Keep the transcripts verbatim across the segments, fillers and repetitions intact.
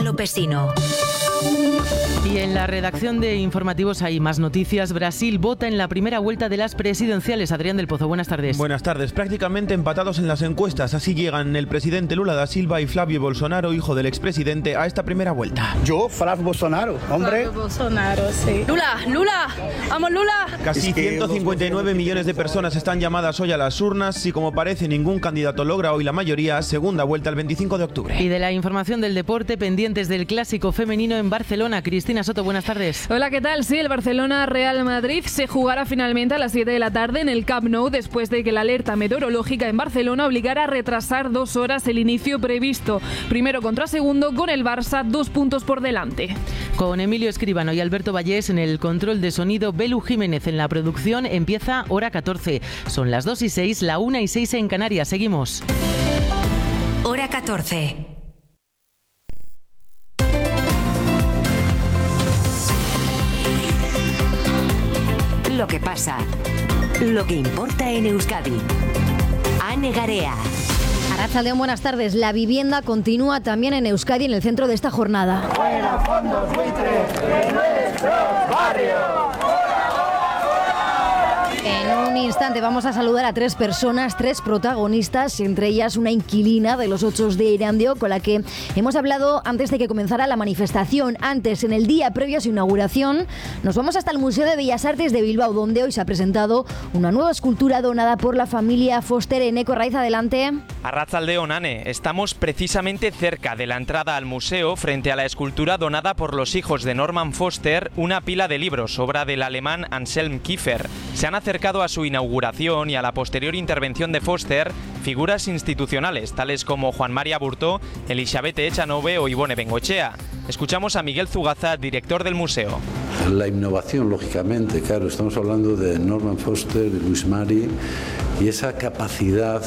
Lopesino. Y en la redacción de informativos hay más noticias. Brasil vota en la primera vuelta de las presidenciales. Adrián del Pozo, buenas tardes. Buenas tardes. Prácticamente empatados en las encuestas. Así llegan el presidente Lula da Silva y Flavio Bolsonaro, hijo del expresidente, a esta primera vuelta. Yo, Flavio Bolsonaro, hombre. Flavio Bolsonaro, sí. Lula, Lula, vamos Lula. Casi ciento cincuenta y nueve millones de personas están llamadas hoy a las urnas. Y como parece, ningún candidato logra hoy la mayoría. Segunda vuelta el veinticinco de octubre. Y de la información del deporte, pendientes del clásico femenino en Barcelona. Cristina Soto, buenas tardes. Hola, ¿qué tal? Sí, el Barcelona-Real Madrid se jugará finalmente a las siete de la tarde en el Camp Nou después de que la alerta meteorológica en Barcelona obligara a retrasar dos horas el inicio previsto. Primero contra segundo, con el Barça dos puntos por delante. Con Emilio Escribano y Alberto Vallés en el control de sonido, Belu Jiménez en la producción. Empieza hora catorce. Son las dos y seis, la una y seis en Canarias. Seguimos. Hora catorce. Lo que pasa, lo que importa en Euskadi. Ane Garea. Arratsaldeon, buenas tardes. La vivienda continúa también en Euskadi en el centro de esta jornada. Fuera fondos buitres de nuestros barrios. En un instante vamos a saludar a tres personas, tres protagonistas, entre ellas una inquilina de los Ochos de Erandio con la que hemos hablado antes de que comenzara la manifestación. Antes, en el día previo a su inauguración, nos vamos hasta el Museo de Bellas Artes de Bilbao, donde hoy se ha presentado una nueva escultura donada por la familia Foster. Eneco Raiz, adelante. Arratsaldeon, Ane. Estamos precisamente cerca de la entrada al museo, frente a la escultura donada por los hijos de Norman Foster, una pila de libros, obra del alemán Anselm Kiefer. Se han acercado a su inauguración y a la posterior intervención de Foster figuras institucionales, tales como Juan María Burtó, Elizabeth Echanove o Ivone Bengoechea. Escuchamos a Miguel Zugaza, director del museo. La innovación, lógicamente, claro, estamos hablando de Norman Foster, de Louis Marie, y esa capacidad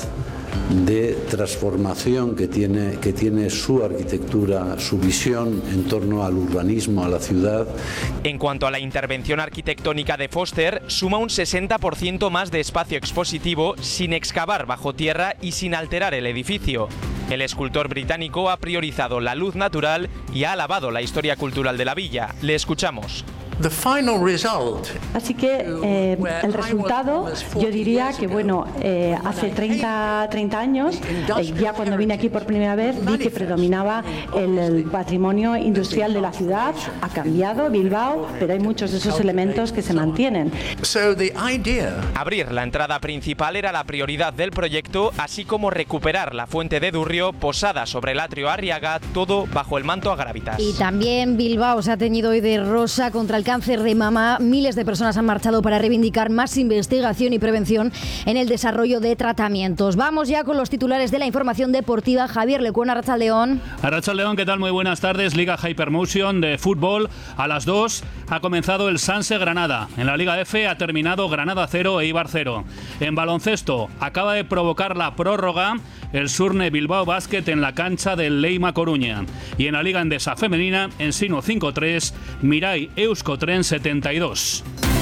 de transformación que tiene, que tiene su arquitectura, su visión en torno al urbanismo, a la ciudad. En cuanto a la intervención arquitectónica de Foster, suma un sesenta por ciento más de espacio expositivo sin excavar bajo tierra y sin alterar el edificio. El escultor británico ha priorizado la luz natural y ha alabado la historia cultural de la villa. Le escuchamos. The final result. Así que eh, el resultado, yo diría que bueno, eh, hace treinta, treinta años, eh, ya cuando vine aquí por primera vez, vi que predominaba el, el patrimonio industrial de la ciudad. Ha cambiado Bilbao, pero hay muchos de esos elementos que se mantienen. So the idea... Abrir la entrada principal era la prioridad del proyecto, así como recuperar la fuente de Durrio posada sobre el atrio Arriaga, todo bajo el manto Agravitas. Y también Bilbao se ha teñido hoy de rosa contra el cáncer de mama. Miles de personas han marchado para reivindicar más investigación y prevención en el desarrollo de tratamientos. Vamos ya con los titulares de la información deportiva. Javier Lecuona, Arratsaldeon. Arratsaldeon, ¿qué tal? Muy buenas tardes. Liga Hypermotion de fútbol. A las dos ha comenzado el Sanse Granada. En la Liga F ha terminado Granada cero e Eibar cero. En baloncesto acaba de provocar la prórroga el Surne Bilbao Basket en la cancha del Leima Coruña. Y en la Liga Endesa Femenina, Ensino cinco tres, Mirai Euskotren setenta y dos.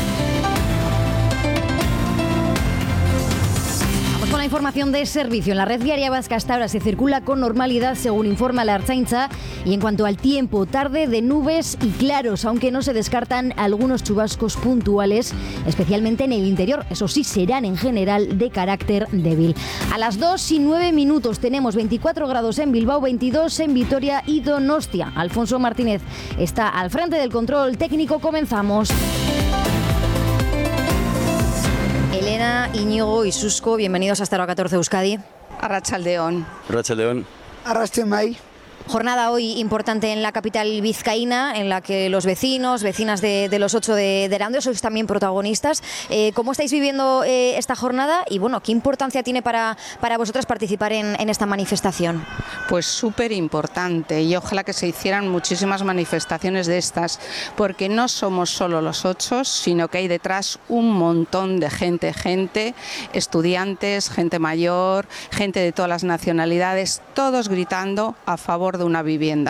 Con la información de servicio, en la red viaria vasca hasta ahora se circula con normalidad, según informa la Ertzaintza. Y en cuanto al tiempo, tarde de nubes y claros, aunque no se descartan algunos chubascos puntuales, especialmente en el interior. Eso sí, serán en general de carácter débil. A las dos y nueve minutos tenemos veinticuatro grados en Bilbao, veintidós en Vitoria y Donostia. Alfonso Martínez está al frente del control técnico. Comenzamos. Elena, Íñigo y Susco, bienvenidos hasta Hora catorce Euskadi. Arratsaldeon. Arratsaldeon. Arrastemai. Jornada hoy importante en la capital vizcaína, en la que los vecinos, vecinas de, de los Ocho de, de Erandio, sois también protagonistas. Eh, ¿Cómo estáis viviendo eh, esta jornada? Y bueno, ¿qué importancia tiene para, para vosotras participar en, en esta manifestación? Pues súper importante, y ojalá que se hicieran muchísimas manifestaciones de estas, porque no somos solo los Ocho, sino que hay detrás un montón de gente, gente, estudiantes, gente mayor, gente de todas las nacionalidades, todos gritando a favor de una vivienda.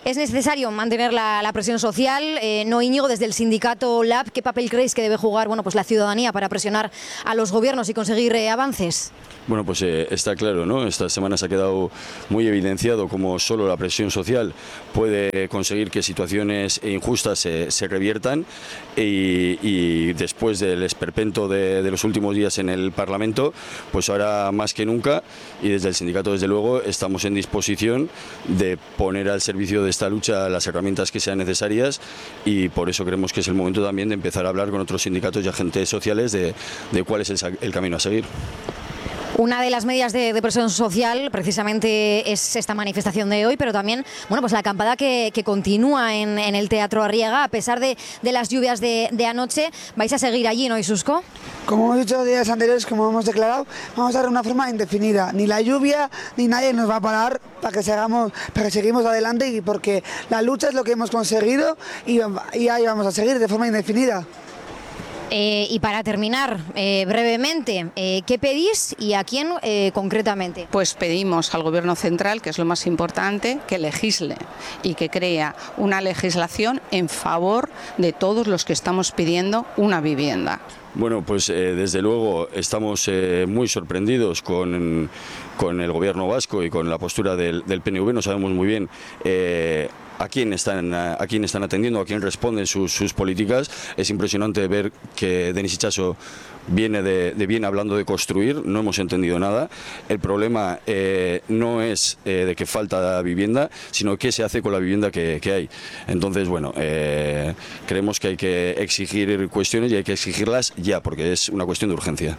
Es necesario mantener la, la presión social. Eh, no, Íñigo, desde el sindicato L A B, ¿qué papel creéis que debe jugar bueno, pues la ciudadanía para presionar a los gobiernos y conseguir eh, avances? Bueno, pues eh, está claro, ¿no? Esta semana se ha quedado muy evidenciado cómo solo la presión social puede conseguir que situaciones injustas se, se reviertan y, y después del esperpento de, de los últimos días en el Parlamento, pues ahora más que nunca, y desde el sindicato desde luego estamos en disposición de poner al servicio de esta lucha las herramientas que sean necesarias, y por eso creemos que es el momento también de empezar a hablar con otros sindicatos y agentes sociales de, de cuál es el, el camino a seguir. Una de las medidas de, de presión social precisamente es esta manifestación de hoy, pero también bueno, pues la acampada que, que continúa en, en el Teatro Arriaga, a pesar de, de las lluvias de, de anoche. ¿Vais a seguir allí, no, Isusco? Como hemos dicho días anteriores, como hemos declarado, vamos a dar una forma indefinida. Ni la lluvia ni nadie nos va a parar para que, sigamos, para que seguimos adelante, y porque la lucha es lo que hemos conseguido y, y ahí vamos a seguir de forma indefinida. Eh, y para terminar, eh, brevemente, eh, ¿qué pedís y a quién eh, concretamente? Pues pedimos al Gobierno central, que es lo más importante, que legisle y que crea una legislación en favor de todos los que estamos pidiendo una vivienda. Bueno, pues eh, desde luego estamos eh, muy sorprendidos con, con el Gobierno vasco y con la postura del, del P N V. No sabemos muy bien eh, a quién están a, a quién están atendiendo, a quién responden sus, sus políticas. Es impresionante ver que Denis Itxaso viene de, de bien hablando de construir. No hemos entendido nada. El problema eh, no es eh, de que falta vivienda, sino qué se hace con la vivienda que, que hay. Entonces, bueno, eh, creemos que hay que exigir cuestiones y hay que exigirlas ya, porque es una cuestión de urgencia.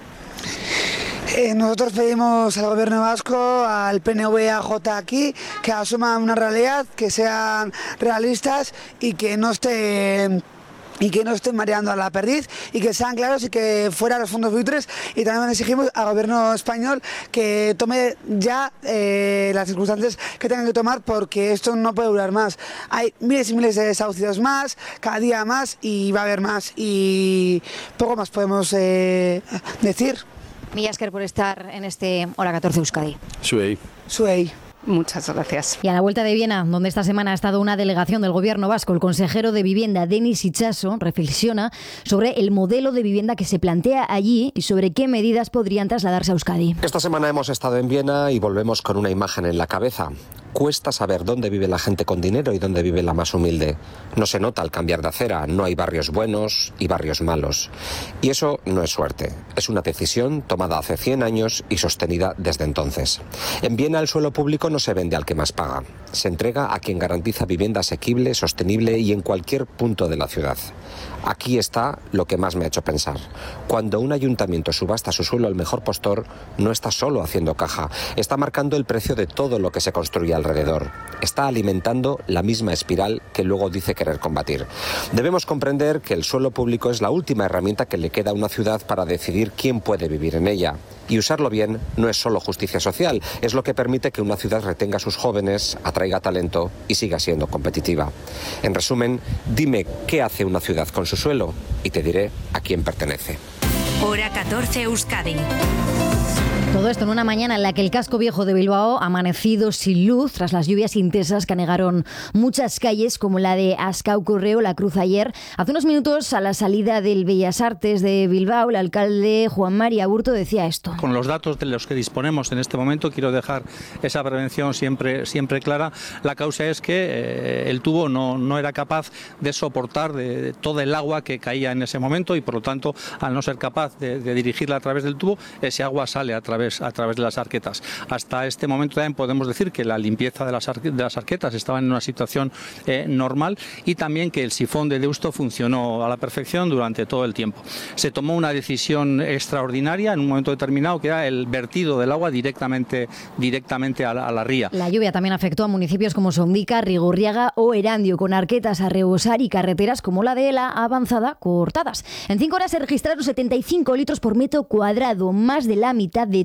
Eh, nosotros pedimos al Gobierno vasco, al P N V, a J aquí, que asuman una realidad, que sean realistas y que no estén... y que no estén mareando a la perdiz, y que sean claros y que fuera los fondos buitres. Y también exigimos al Gobierno español que tome ya eh, las circunstancias que tengan que tomar, porque esto no puede durar más. Hay miles y miles de desahucios más, cada día más, y va a haber más, y poco más podemos eh, decir. Mila esker por estar en este Hora catorce Euskadi. Suey. Suey. Muchas gracias. Y a la vuelta de Viena, donde esta semana ha estado una delegación del Gobierno vasco, el consejero de Vivienda, Denis Itxaso, reflexiona sobre el modelo de vivienda que se plantea allí y sobre qué medidas podrían trasladarse a Euskadi. Esta semana hemos estado en Viena y volvemos con una imagen en la cabeza. Cuesta saber dónde vive la gente con dinero y dónde vive la más humilde. No se nota al cambiar de acera, no hay barrios buenos y barrios malos. Y eso no es suerte, es una decisión tomada hace cien años y sostenida desde entonces. En Viena el suelo público no se vende al que más paga, se entrega a quien garantiza vivienda asequible, sostenible y en cualquier punto de la ciudad. Aquí está lo que más me ha hecho pensar. Cuando un ayuntamiento subasta su suelo al mejor postor, no está solo haciendo caja, está marcando el precio de todo lo que se construye alrededor. Está alimentando la misma espiral que luego dice querer combatir. Debemos comprender que el suelo público es la última herramienta que le queda a una ciudad para decidir quién puede vivir en ella. Y usarlo bien no es solo justicia social, es lo que permite que una ciudad retenga a sus jóvenes, atraiga talento y siga siendo competitiva. En resumen, dime qué hace una ciudad con su suelo y te diré a quién pertenece. Hora catorce Euskadi. Todo esto en una mañana en la que el casco viejo de Bilbao ha amanecido sin luz tras las lluvias intensas que anegaron muchas calles, como la de Ascau Correo, la Cruz ayer. Hace unos minutos, a la salida del Bellas Artes de Bilbao, el alcalde Juan Mari Aburto decía esto. Con los datos de los que disponemos en este momento, quiero dejar esa prevención siempre, siempre clara. La causa es que eh, el tubo no, no era capaz de soportar de, de todo el agua que caía en ese momento y, por lo tanto, al no ser capaz de, de dirigirla a través del tubo, ese agua sale a través a través de las arquetas. Hasta este momento también podemos decir que la limpieza de las, arque, de las arquetas estaba en una situación eh, normal y también que el sifón de Deusto funcionó a la perfección durante todo el tiempo. Se tomó una decisión extraordinaria en un momento determinado, que era el vertido del agua directamente, directamente a la, a la ría. La lluvia también afectó a municipios como Sondica, Rigurriaga o Erandio, con arquetas a rebosar y carreteras como la de la Avanzada cortadas. En cinco horas se registraron setenta y cinco litros por metro cuadrado, más de la mitad de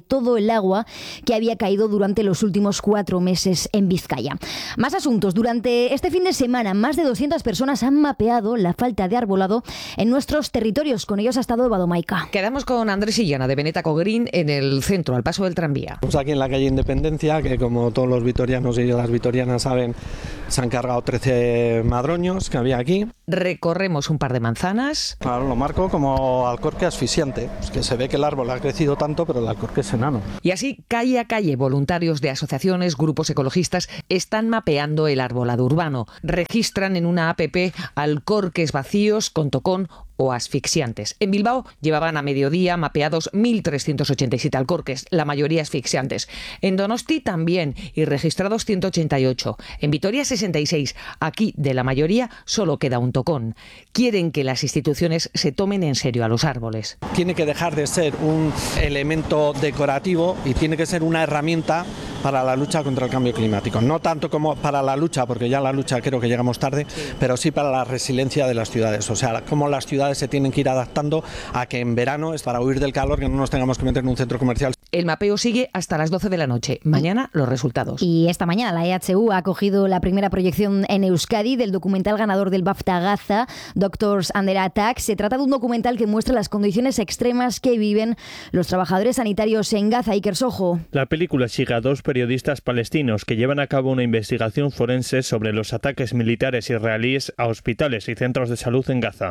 todo el agua que había caído durante los últimos cuatro meses en Vizcaya. Más asuntos. Durante este fin de semana, más de doscientas personas han mapeado la falta de arbolado en nuestros territorios. Con ellos ha estado Eva Domaica. Quedamos con Andrés Illana de Benetaco Green en el centro, al paso del tranvía. Pues aquí en la calle Independencia, que como todos los vitorianos y las vitorianas saben, se han cargado trece madroños que había aquí. Recorremos un par de manzanas. Claro, lo marco como alcorque asfixiante, pues que se ve que el árbol ha crecido tanto, pero el alcorque es enano. Y así, calle a calle, voluntarios de asociaciones, grupos ecologistas están mapeando el arbolado urbano. Registran en una app alcorques vacíos con tocón o asfixiantes. En Bilbao llevaban a mediodía mapeados mil trescientos ochenta y siete alcorques, la mayoría asfixiantes. En Donosti también, y registrados ciento ochenta y ocho. En Vitoria sesenta y seis. Aquí, de la mayoría, solo queda un tocón. Quieren que las instituciones se tomen en serio a los árboles. Tiene que dejar de ser un elemento decorativo y tiene que ser una herramienta para la lucha contra el cambio climático. No tanto como para la lucha, porque ya la lucha creo que llegamos tarde, sí. Pero sí para la resiliencia de las ciudades. O sea, cómo las ciudades se tienen que ir adaptando a que en verano es para huir del calor, que no nos tengamos que meter en un centro comercial. El mapeo sigue hasta las doce de la noche. Mañana los resultados. Y esta mañana la E H U ha acogido la primera proyección en Euskadi del documental ganador del BAFTA Gaza, Doctors Under Attack. Se trata de un documental que muestra las condiciones extremas que viven los trabajadores sanitarios en Gaza. Iker Sojo. La película sigue a dos periodistas palestinos que llevan a cabo una investigación forense sobre los ataques militares israelíes a hospitales y centros de salud en Gaza.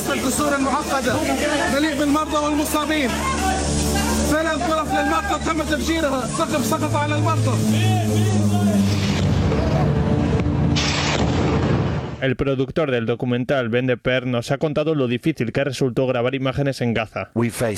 El productor del documental, Ben de Per, nos ha contado lo difícil que resultó grabar imágenes en Gaza.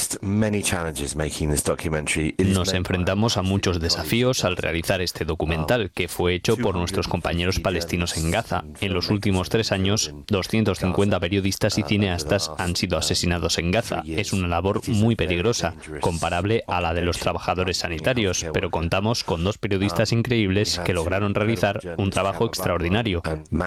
Nos enfrentamos a muchos desafíos al realizar este documental, que fue hecho por nuestros compañeros palestinos en Gaza. En los últimos tres años, doscientos cincuenta periodistas y cineastas han sido asesinados en Gaza. Es una labor muy peligrosa, comparable a la de los trabajadores sanitarios, pero contamos con dos periodistas increíbles que lograron realizar un trabajo extraordinario.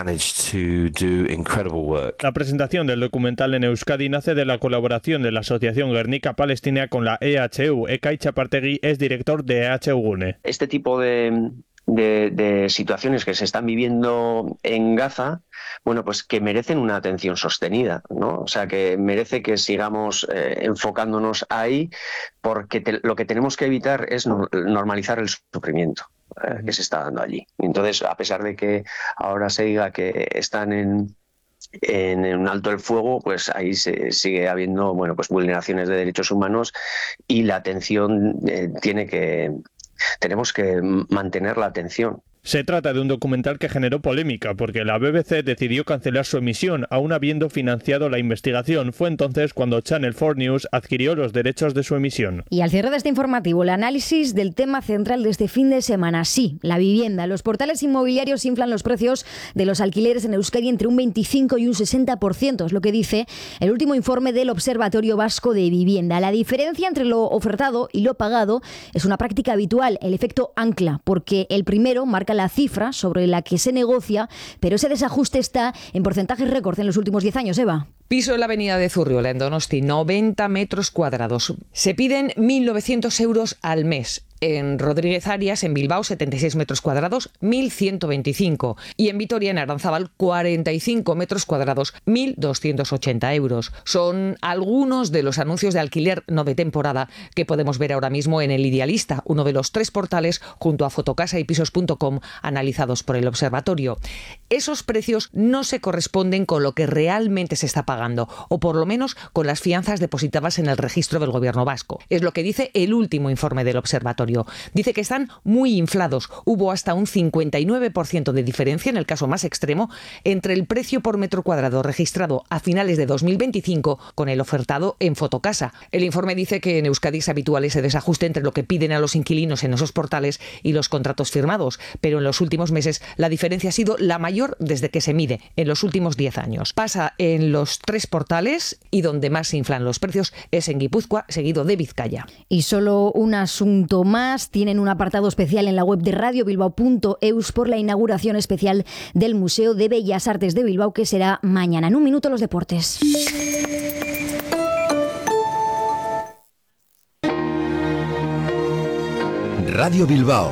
La presentación del documental en Euskadi nace de la colaboración de la Asociación Guernica Palestina con la E H U. Ekai Chapartegui es director de E H U Gune. Este tipo de, de, de situaciones que se están viviendo en Gaza, bueno, pues que merecen una atención sostenida, ¿no? O sea, que merece que sigamos eh, enfocándonos ahí, porque te, lo que tenemos que evitar es no, normalizar el sufrimiento que se está dando allí. Entonces, a pesar de que ahora se diga que están en, en, en un alto el fuego, pues ahí se sigue habiendo, bueno, pues vulneraciones de derechos humanos y la atención eh, tiene que, tenemos que mantener la atención. Se trata de un documental que generó polémica porque la B B C decidió cancelar su emisión, aún habiendo financiado la investigación. Fue entonces cuando Channel cuatro News adquirió los derechos de su emisión. Y al cierre de este informativo, el análisis del tema central de este fin de semana. Sí, la vivienda. Los portales inmobiliarios inflan los precios de los alquileres en Euskadi entre un veinticinco y un sesenta por ciento, es lo que dice el último informe del Observatorio Vasco de Vivienda. La diferencia entre lo ofertado y lo pagado es una práctica habitual, el efecto ancla, porque el primero marca la cifra sobre la que se negocia, pero ese desajuste está en porcentajes récord en los últimos diez años, Eva. Piso en la avenida de Zurriola, en Donosti, noventa metros cuadrados. Se piden mil novecientos euros al mes. En Rodríguez Arias, en Bilbao, setenta y seis metros cuadrados, mil ciento veinticinco. Y en Vitoria, en Aranzábal, cuarenta y cinco metros cuadrados, mil doscientos ochenta euros. Son algunos de los anuncios de alquiler no de temporada que podemos ver ahora mismo en El Idealista, uno de los tres portales junto a Fotocasa y Pisos punto com analizados por el observatorio. Esos precios no se corresponden con lo que realmente se está pagando, o por lo menos con las fianzas depositadas en el registro del gobierno vasco. Es lo que dice el último informe del observatorio. Dice que están muy inflados. Hubo hasta un cincuenta y nueve por ciento de diferencia, en el caso más extremo, entre el precio por metro cuadrado registrado a finales de dos mil veinticinco con el ofertado en Fotocasa. El informe dice que en Euskadi es habitual ese desajuste entre lo que piden a los inquilinos en esos portales y los contratos firmados, pero en los últimos meses la diferencia ha sido la mayor desde que se mide, en los últimos diez años. Pasa en los tres portales y donde más se inflan los precios es en Guipúzcoa, seguido de Vizcaya. Y solo un asunto más. Tienen un apartado especial en la web de radio bilbao punto eus por la inauguración especial del Museo de Bellas Artes de Bilbao, que será mañana. En un minuto, los deportes. Radio Bilbao.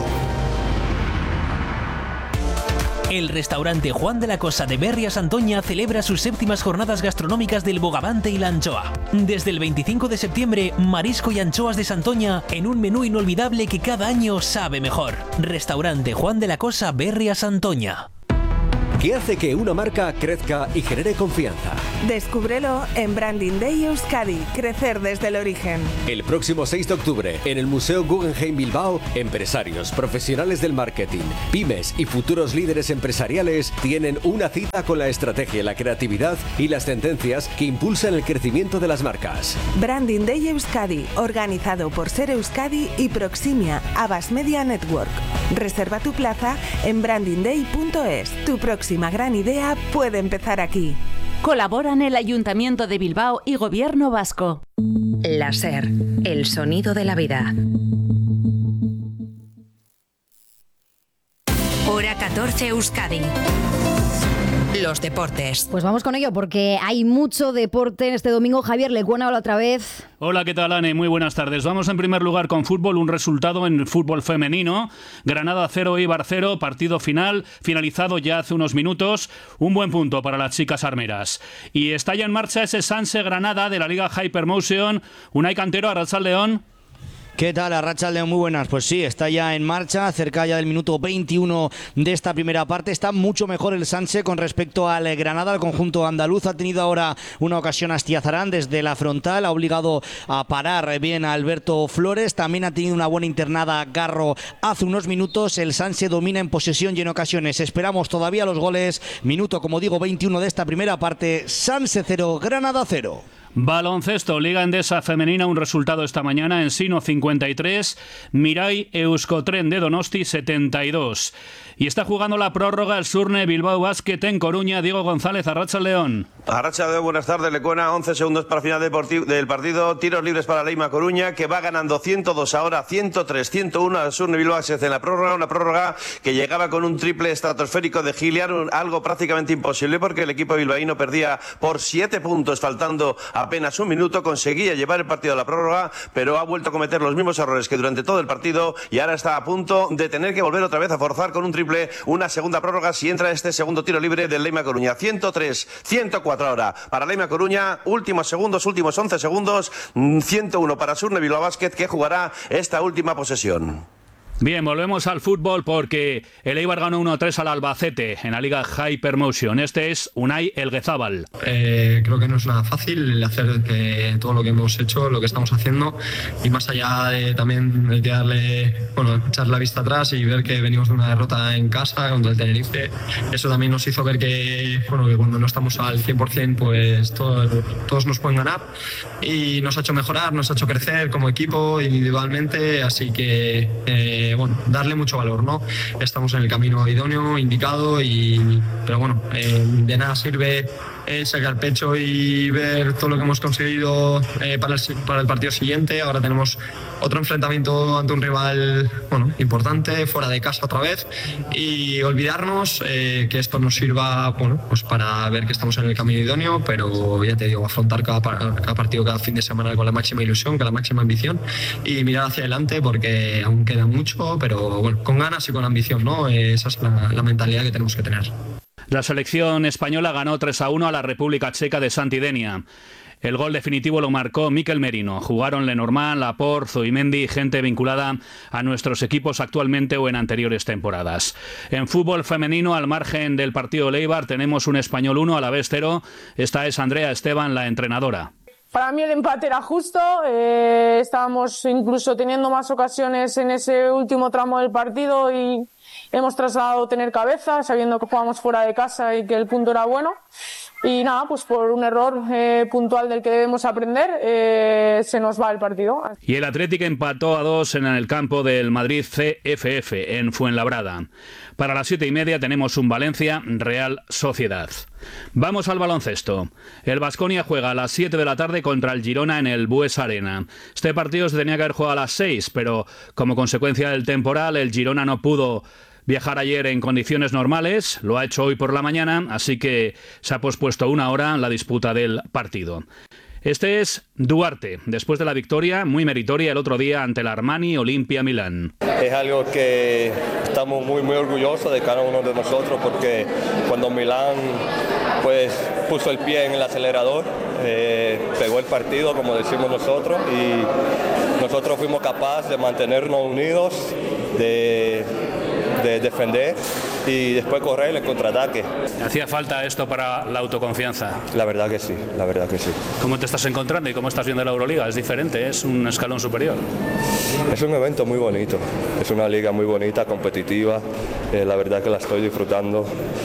El restaurante Juan de la Cosa de Berria Santoña celebra sus séptimas jornadas gastronómicas del bogavante y la anchoa. Desde el veinticinco de septiembre, marisco y anchoas de Santoña en un menú inolvidable que cada año sabe mejor. Restaurante Juan de la Cosa Berria Santoña. ¿Qué hace que una marca crezca y genere confianza? Descúbrelo en Branding Day Euskadi, crecer desde el origen. El próximo seis de octubre, en el Museo Guggenheim Bilbao, empresarios, profesionales del marketing, pymes y futuros líderes empresariales tienen una cita con la estrategia, la creatividad y las tendencias que impulsan el crecimiento de las marcas. Branding Day Euskadi, organizado por Ser Euskadi y Proximia, Abbas Media Network. Reserva tu plaza en branding day punto es. Tu próxima gran idea puede empezar aquí. Colaboran el Ayuntamiento de Bilbao y Gobierno Vasco. La Ser, el sonido de la vida. Hora catorce Euskadi. Los deportes. Pues vamos con ello, porque hay mucho deporte este domingo. Javier Lecuona, hola otra vez. Hola, ¿qué tal, Ane? Muy buenas tardes. Vamos en primer lugar con fútbol, un resultado en el fútbol femenino. Granada cero, Eibar cero, partido final, finalizado ya hace unos minutos. Un buen punto para las chicas armeras. Y está ya en marcha ese Sanse Granada de la Liga Hypermotion. Unai Cantero, Arratsaldeon. ¿Qué tal, Arratsaldeon? Muy buenas. Pues sí, está ya en marcha, cerca ya del minuto veintiuno de esta primera parte. Está mucho mejor el Sanse con respecto al Granada, al conjunto andaluz. Ha tenido ahora una ocasión Astiazarán desde la frontal, ha obligado a parar bien a Alberto Flores. También ha tenido una buena internada Garro hace unos minutos. El Sanse domina en posesión y en ocasiones. Esperamos todavía los goles. Minuto, como digo, veintiuno de esta primera parte. Sanse cero, Granada cero. Baloncesto, Liga Endesa Femenina, un resultado esta mañana: Ensino cincuenta y tres, Mirai Euskotren de Donosti setenta y dos. Y está jugando la prórroga el Surne Bilbao Basket en Coruña. Diego González, Arratsaldeon. Arratsaldeon, buenas tardes, Lecuona. once segundos para el final del partido. Tiros libres para Leima Coruña, que va ganando ciento dos ahora, ciento tres, ciento uno al Surne Bilbao Basket en la prórroga. Una prórroga que llegaba con un triple estratosférico de Giliar, algo prácticamente imposible porque el equipo bilbaíno perdía por siete puntos, faltando apenas un minuto. Conseguía llevar el partido a la prórroga, pero ha vuelto a cometer los mismos errores que durante todo el partido y ahora está a punto de tener que volver otra vez a forzar con un triple una segunda prórroga si entra este segundo tiro libre del Leima Coruña. ciento tres, ciento cuatro ahora para Leima Coruña, últimos segundos, últimos once segundos, ciento uno para Surne Bilbao Basket, que jugará esta última posesión. Bien, volvemos al fútbol porque el Eibar ganó uno a tres al Albacete en la Liga Hypermotion. Este es Unai Elguezábal. Eh, creo que no es nada fácil hacer que todo lo que hemos hecho, lo que estamos haciendo, y más allá de también de darle, bueno, echar la vista atrás y ver que venimos de una derrota en casa contra el Tenerife. Eso también nos hizo ver que, bueno, que cuando no estamos al cien por ciento, pues todo, todos nos pueden ganar, y nos ha hecho mejorar, nos ha hecho crecer como equipo, individualmente, así que eh, bueno, darle mucho valor, ¿no? Estamos en el camino idóneo, indicado, y pero bueno, eh, de nada sirve eh, sacar pecho y ver todo lo que hemos conseguido eh, para, el, para el partido siguiente. Ahora tenemos otro enfrentamiento ante un rival, bueno, importante, fuera de casa otra vez, y olvidarnos eh, que esto nos sirva, bueno, pues para ver que estamos en el camino idóneo, pero ya te digo, afrontar cada, cada partido, cada fin de semana con la máxima ilusión, con la máxima ambición, y mirar hacia adelante porque aún queda mucho, pero bueno, con ganas y con ambición, ¿no? Esa es la, la mentalidad que tenemos que tener. La selección española ganó tres a uno a la República Checa de Santidenia. El gol definitivo lo marcó Mikel Merino. Jugaron Lenormand, Laporte, Zubimendi, gente vinculada a nuestros equipos actualmente o en anteriores temporadas. En fútbol femenino, al margen del partido Eibar, tenemos un Español uno, Alavés cero. Esta es Andrea Esteban, la entrenadora. Para mí el empate era justo, eh, estábamos incluso teniendo más ocasiones en ese último tramo del partido y hemos trasladado tener cabeza, sabiendo que jugábamos fuera de casa y que el punto era bueno. Y nada, pues por un error eh, puntual del que debemos aprender, eh, se nos va el partido. Y el Athletic empató a dos en el campo del Madrid C F F en Fuenlabrada. Para las siete y media tenemos un Valencia Real Sociedad. Vamos al baloncesto. El Baskonia juega a las siete de la tarde contra el Girona en el Bues Arena. Este partido se tenía que haber jugado a las seis, pero como consecuencia del temporal, el Girona no pudo viajar ayer en condiciones normales, lo ha hecho hoy por la mañana, así que se ha pospuesto una hora la disputa del partido. Este es Duarte, después de la victoria muy meritoria el otro día ante el Armani Olimpia Milán. Es algo que estamos muy muy orgullosos de cada uno de nosotros, porque cuando Milán pues puso el pie en el acelerador, eh, pegó el partido, como decimos nosotros, y nosotros fuimos capaces de mantenernos unidos, de, de defender y después correr el contraataque. ¿Hacía falta esto para la autoconfianza? La verdad que sí, la verdad que sí. ¿Cómo te estás encontrando y cómo estás viendo la Euroliga? Es diferente, es un escalón superior. Es un evento muy bonito, es una liga muy bonita, competitiva, eh, la verdad que la estoy disfrutando,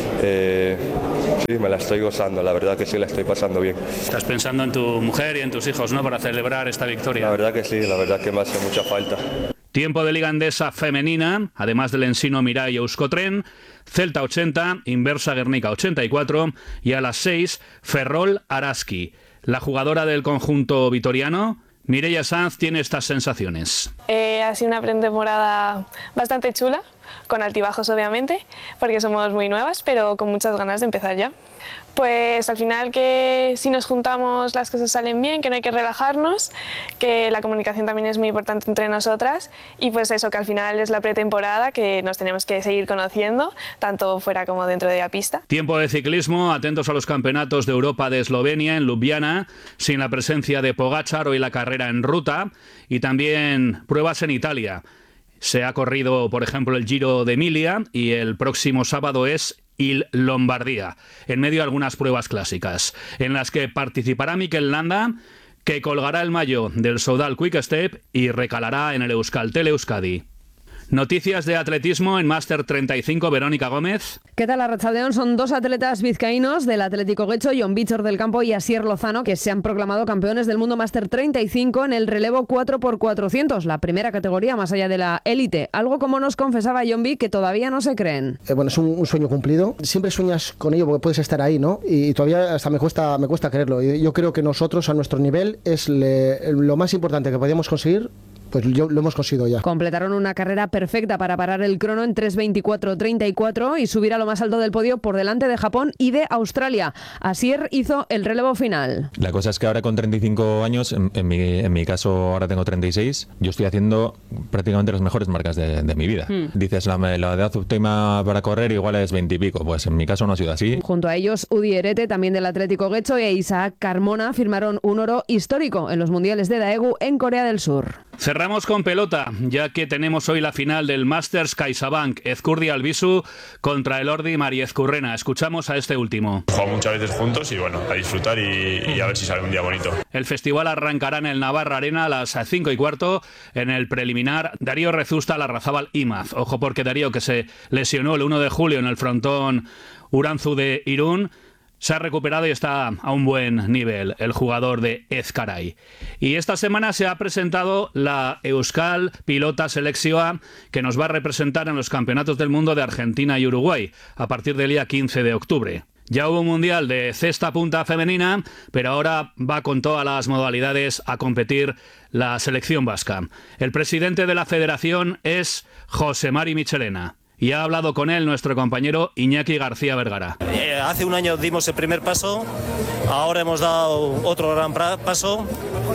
eh, sí, me la estoy gozando, la verdad que sí, la estoy pasando bien. Estás pensando en tu mujer y en tus hijos, ¿no?, para celebrar esta victoria. La verdad que sí, la verdad que me hace mucha falta. Tiempo de Liga Endesa femenina, además del Ensino Mirai y Euskotren, Celta ochenta, Inversa Guernica ochenta y cuatro y a las seis, Ferrol Araski. La jugadora del conjunto vitoriano, Mireia Sanz, tiene estas sensaciones. Eh, ha sido una pretemporada bastante chula, con altibajos obviamente, porque somos muy nuevas, pero con muchas ganas de empezar ya. Pues al final que si nos juntamos las cosas salen bien, que no hay que relajarnos, que la comunicación también es muy importante entre nosotras y pues eso, que al final es la pretemporada, que nos tenemos que seguir conociendo, tanto fuera como dentro de la pista. Tiempo de ciclismo, atentos a los campeonatos de Europa de Eslovenia en Ljubljana, sin la presencia de Pogačar, hoy la carrera en ruta y también pruebas en Italia. Se ha corrido, por ejemplo, el Giro de Emilia y el próximo sábado es Il Lombardía, en medio de algunas pruebas clásicas, en las que participará Mikel Landa, que colgará el maillot del Soudal Quick Step y recalará en el Euskaltel Euskadi. Noticias de atletismo en Máster treinta y cinco, Verónica Gómez. ¿Qué tal, Arratsaldeón? Son dos atletas vizcaínos del Atlético Guecho, Jon Víctor del Campo y Asier Lozano, que se han proclamado campeones del mundo Máster treinta y cinco en el relevo cuatro por cuatrocientos, la primera categoría más allá de la élite. Algo como nos confesaba Jon Vic, que todavía no se creen. Eh, bueno, es un, un sueño cumplido. Siempre sueñas con ello porque puedes estar ahí, ¿no? Y todavía hasta me cuesta, me cuesta creerlo. Y yo creo que nosotros, a nuestro nivel, es le, lo más importante que podíamos conseguir. Pues yo, lo hemos conseguido ya. Completaron una carrera perfecta para parar el crono en tres veinticuatro treinta y cuatro y subir a lo más alto del podio por delante de Japón y de Australia. Asier hizo el relevo final. La cosa es que ahora con treinta y cinco años, en, en, mi, en mi caso ahora tengo treinta y seis, yo estoy haciendo prácticamente las mejores marcas de, de mi vida. Hmm. Dices, la, la edad óptima para correr igual es veinte y pico, pues en mi caso no ha sido así. Junto a ellos, Udi Erete, también del Atlético Guecho, e Isaac Carmona firmaron un oro histórico en los mundiales de Daegu en Corea del Sur. Cerramos con pelota, ya que tenemos hoy la final del Masters CaixaBank Ezcurdia Albisu contra el Ordi Mariezcurrena. Escuchamos a este último. Jugamos muchas veces juntos y bueno, a disfrutar y, y a ver si sale un día bonito. El festival arrancará en el Navarra Arena a las cinco y cuarto. En el preliminar, Darío Rezusta Larrazábal Imaz. Ojo porque Darío, que se lesionó el uno de julio en el frontón Uranzu de Irún, se ha recuperado y está a un buen nivel el jugador de Ezcaray. Y esta semana se ha presentado la Euskal Pilota Selekzioa, que nos va a representar en los campeonatos del mundo de Argentina y Uruguay a partir del día quince de octubre. Ya hubo un mundial de cesta punta femenina, pero ahora va con todas las modalidades a competir la selección vasca. El presidente de la federación es José Mari Michelena. Y ha hablado con él nuestro compañero Iñaki García Vergara. Eh, hace un año dimos el primer paso, ahora hemos dado otro gran paso.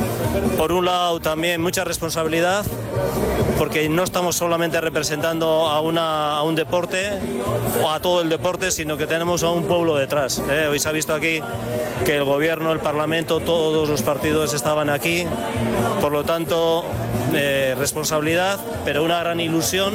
Por un lado también mucha responsabilidad, porque no estamos solamente representando a, una, a un deporte o a todo el deporte, sino que tenemos a un pueblo detrás. Eh, hoy se ha visto aquí que el gobierno, el parlamento, todos los partidos estaban aquí, por lo tanto eh, responsabilidad, pero una gran ilusión.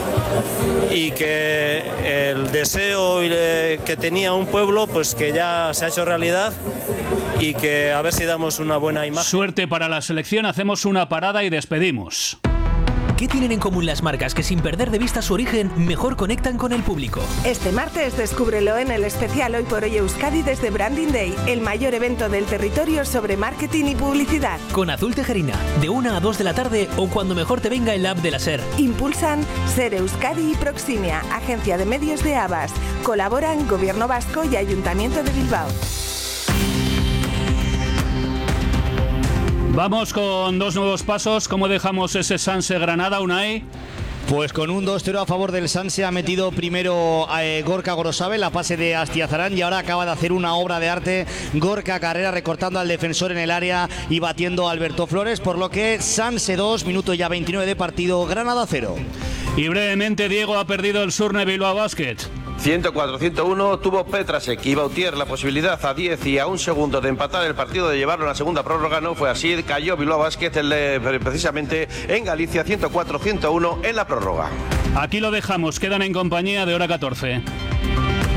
Y que el deseo que tenía un pueblo, pues que ya se ha hecho realidad y que a ver si damos una buena imagen. Suerte para la selección, hacemos una parada y despedimos. ¿Qué tienen en común las marcas que sin perder de vista su origen mejor conectan con el público? Este martes descúbrelo en el especial Hoy por Hoy Euskadi desde Branding Day, el mayor evento del territorio sobre marketing y publicidad. Con Azul Tejerina, de una a dos de la tarde o cuando mejor te venga el app de la SER. Impulsan SER Euskadi y Proximia, agencia de medios de Abas. Colaboran Gobierno Vasco y Ayuntamiento de Bilbao. Vamos con dos nuevos pasos. ¿Cómo dejamos ese Sanse Granada, Unai? Pues con un dos cero a favor del Sanse ha metido primero a eh, Gorka Gorosabel, la pase de Astiazarán, y ahora acaba de hacer una obra de arte Gorka Carrera recortando al defensor en el área y batiendo a Alberto Flores, por lo que Sanse dos, minuto ya veintinueve de partido, Granada cero. Y brevemente, Diego, ha perdido el Surne Bilbao Basket. ciento cuatro a ciento uno tuvo Petrasek y Bautier la posibilidad a diez y a un segundo de empatar el partido, de llevarlo a la segunda prórroga. No fue así, cayó Bilbao Basket el de, precisamente en Galicia, ciento cuatro a ciento uno en la prórroga. Aquí lo dejamos, quedan en compañía de Hora catorce.